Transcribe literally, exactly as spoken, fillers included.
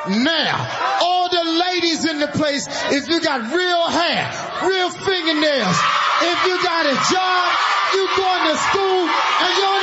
now. All the ladies in the place, if you got real hair, real fingernails, if you got a job, you going to school, and you're